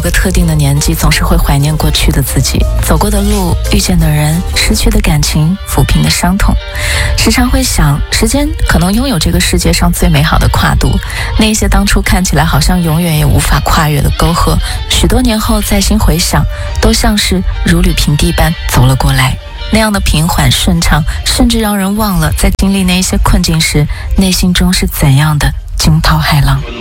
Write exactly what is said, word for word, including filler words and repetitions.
个特定的年纪，总是会怀念过去的自己，走过的路，遇见的人，失去的感情，抚平的伤痛。时常会想，时间可能拥有这个世界上最美好的跨度，那些当初看起来好像永远也无法跨越的沟壑，许多年后再心回想，都像是如履平地般走了过来。那样的平缓顺畅，甚至让人忘了在经历那些困境时，内心中是怎样的惊涛骇浪。